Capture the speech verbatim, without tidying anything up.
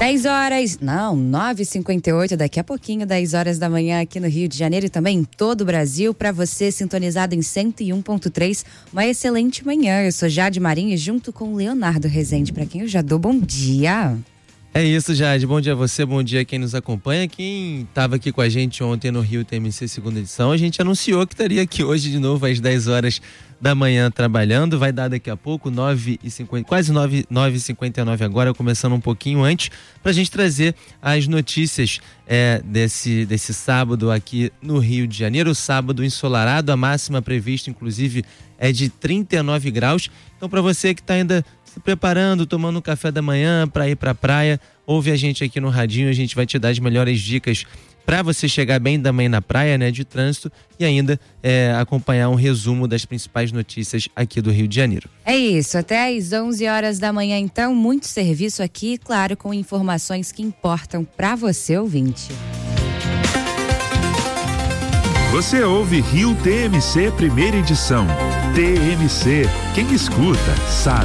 dez horas, não, nove e cinquenta e oito, daqui a pouquinho, dez horas da manhã aqui no Rio de Janeiro e também em todo o Brasil, para você sintonizado em cento e um ponto três, uma excelente manhã. Eu sou Jade Marinho e junto com o Leonardo Rezende, para quem eu já dou bom dia. É isso, Jade. Bom dia a você, bom dia a quem nos acompanha. Quem estava aqui com a gente ontem no Rio T M C segunda edição, a gente anunciou que estaria aqui hoje de novo às dez horas da manhã trabalhando. Vai dar daqui a pouco, nove e cinquenta, quase nove e cinquenta e nove agora, começando um pouquinho antes, para a gente trazer as notícias é, desse, desse sábado aqui no Rio de Janeiro. Sábado ensolarado, a máxima prevista, inclusive, é de trinta e nove graus. Então, para você que está ainda se preparando, tomando um café da manhã para ir para a praia, ouve a gente aqui no radinho, a gente vai te dar as melhores dicas para você chegar bem da manhã na praia, né, de trânsito, e ainda é, acompanhar um resumo das principais notícias aqui do Rio de Janeiro. É isso, até às onze horas da manhã, então, muito serviço aqui, claro, com informações que importam para você, ouvinte. Você ouve Rio T M C primeira edição. T M C, quem escuta sabe.